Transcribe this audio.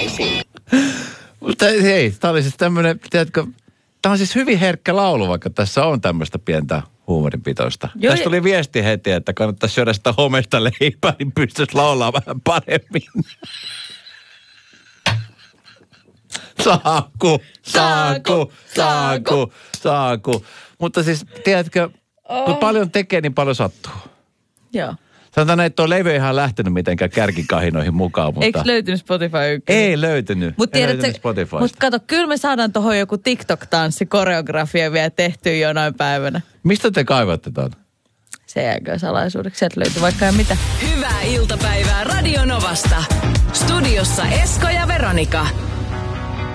alaisin. Mutta hei, tämä oli siis tämmöinen, tiedätkö, tämä on siis hyvin herkkä laulu, vaikka tässä on tämmöistä pientä huumorinpitoista. Tästä tuli viesti heti, että kannattaisi syödä sitä homeista leipää, niin pystyisi laulaa vähän paremmin. Saaku. Mutta siis, tiedätkö, kun paljon tekee, niin paljon sattuu. Joo. Sanotaan, että tuo levy ei ihan lähtenyt mitenkään kärkikahinoihin mukaan, mutta... Eikö löytynyt Spotify 1? Ei löytynyt. Mutta kato, kyllä me saadaan tuohon joku TikTok-tanssi-koreografia vielä tehtyä jonain päivänä. Mistä te kaivatte ton? Se jääkö salaisuudeksi. Sieltä löytyy vaikka ja mitä. Hyvää iltapäivää Radio Novasta. Studiossa Esko ja Veronika.